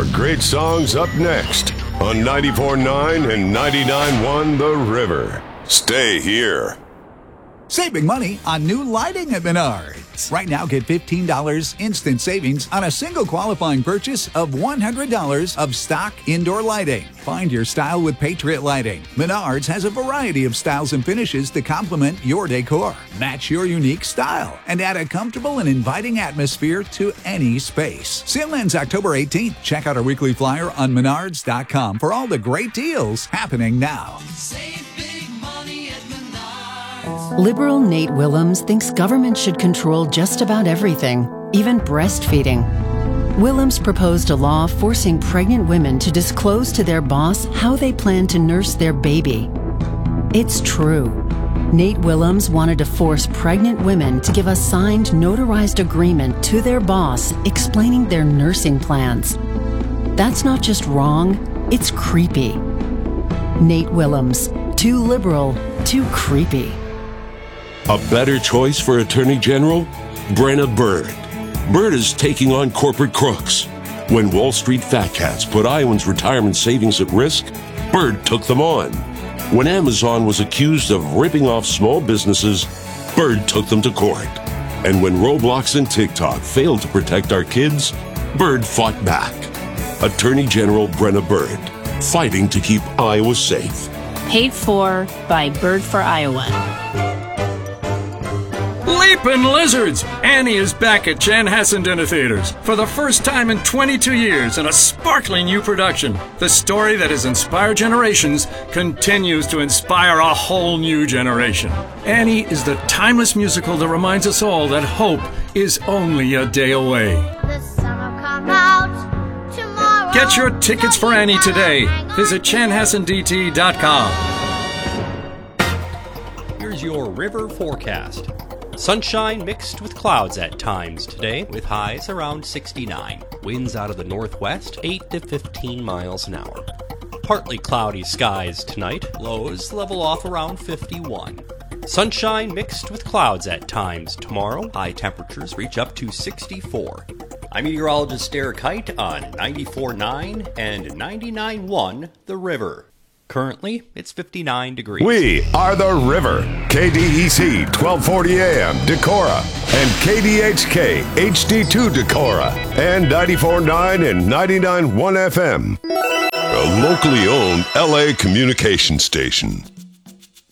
more great songs up next on 94.9 and 99.1 The River. Stay here. Saving money on new lighting at Menards. Right now, get $15 instant savings on a single qualifying purchase of $100 of stock indoor lighting. Find your style with Patriot Lighting. Menards has a variety of styles and finishes to complement your decor. Match your unique style and add a comfortable and inviting atmosphere to any space. Sale ends October 18th. Check out our weekly flyer on menards.com for all the great deals happening now. Save big money at Menards. Liberal Nate Willems thinks government should control just about everything, even breastfeeding. Willems proposed a law forcing pregnant women to disclose to their boss how they plan to nurse their baby. It's true. Nate Willems wanted to force pregnant women to give a signed, notarized agreement to their boss explaining their nursing plans. That's not just wrong, it's creepy. Nate Willems, too liberal, too creepy. A better choice for Attorney General? Brenna Bird. Bird is taking on corporate crooks. When Wall Street fat cats put Iowans' retirement savings at risk, Bird took them on. When Amazon was accused of ripping off small businesses, Bird took them to court. And when Roblox and TikTok failed to protect our kids, Bird fought back. Attorney General Brenna Bird, fighting to keep Iowa safe. Paid for by Bird for Iowa. Leapin' Lizards! Annie is back at Chanhassen Dinner Theaters for the first time in 22 years in a sparkling new production. The story that has inspired generations continues to inspire a whole new generation. Annie is the timeless musical that reminds us all that hope is only a day away. The sun will come out tomorrow. Get your tickets for Annie today. Visit chanhassendt.com. Here's your river forecast. Sunshine mixed with clouds at times today, with highs around 69. Winds out of the northwest, 8 to 15 miles an hour. Partly cloudy skies tonight, lows level off around 51. Sunshine mixed with clouds at times tomorrow, high temperatures reach up to 64. I'm meteorologist Derek Height on 94.9 and 99.1 The River. Currently, it's 59 degrees. We are The River. KDEC 1240 AM Decorah and KDHK HD2 Decorah and 94.9 and 99.1 FM. A locally owned LA communication station.